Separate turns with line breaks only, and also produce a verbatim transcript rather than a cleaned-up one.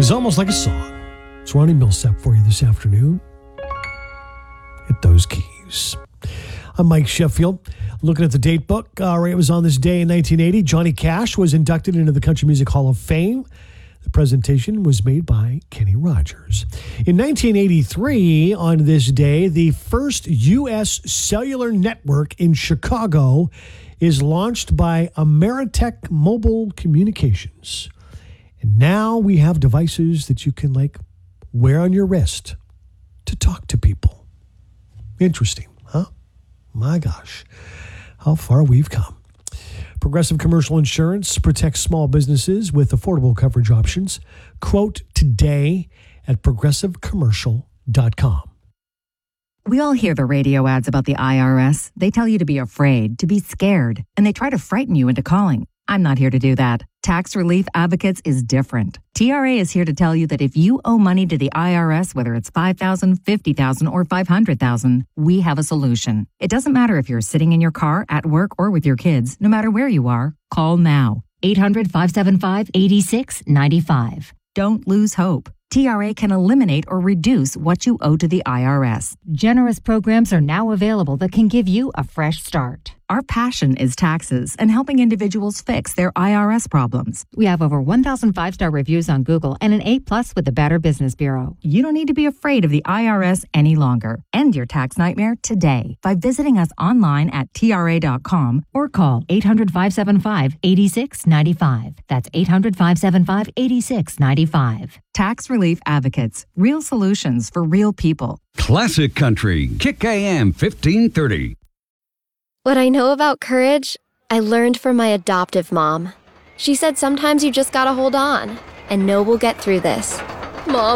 is almost like a song. It's Ronnie Millsap for you this afternoon. Hit those keys. I'm Mike Sheffield. Looking at the date book, uh, right, it was on this day in nineteen eighty. Johnny Cash was inducted into the Country Music Hall of Fame. The presentation was made by Kenny Rogers. In nineteen eighty-three, on this day, the first U S cellular network in Chicago is launched by Ameritech Mobile Communications. And now we have devices that you can, like, wear on your wrist to talk to people. Interesting, huh? My gosh, how far we've come. Progressive Commercial Insurance protects small businesses with affordable coverage options. Quote today at progressive commercial dot com.
We all hear the radio ads about the I R S. They tell you to be afraid, to be scared, and they try to frighten you into calling. I'm not here to do that. Tax Relief Advocates is different. T R A is here to tell you that if you owe money to the I R S, whether it's five thousand dollars, fifty thousand dollars, or five hundred thousand dollars, we have a solution. It doesn't matter if you're sitting in your car, at work, or with your kids. No matter where you are, call now. eight hundred, five seven five, eight six nine five. Don't lose hope. T R A can eliminate or reduce what you owe to the I R S.
Generous programs are now available that can give you a fresh start.
Our passion is taxes and helping individuals fix their I R S problems.
We have over one thousand five-star reviews on Google and an A plus with the Better Business Bureau.
You don't need to be afraid of the I R S any longer. End your tax nightmare today by visiting us online at T R A dot com
or call eight hundred, five seven five, eight six nine five. That's eight hundred, five seven five, eight six nine five.
Tax Relief Advocates. Real solutions for real people.
Classic Country. Kick A M fifteen thirty.
What I know about courage, I learned from my adoptive mom. She said sometimes you just gotta hold on and know we'll get through this. Mom.